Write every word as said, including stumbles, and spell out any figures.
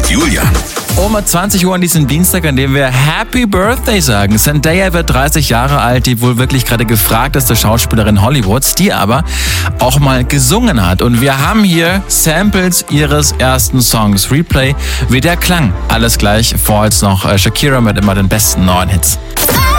Julian. Um zwanzig Uhr an diesem Dienstag, an dem wir Happy Birthday sagen. Zendaya wird dreißig Jahre alt, die wohl wirklich gerade gefragteste Schauspielerin Hollywoods, die aber auch mal gesungen hat. Und wir haben hier Samples ihres ersten Songs. Replay, wie der klang. Alles gleich, vor als noch Shakira mit immer den besten neuen Hits.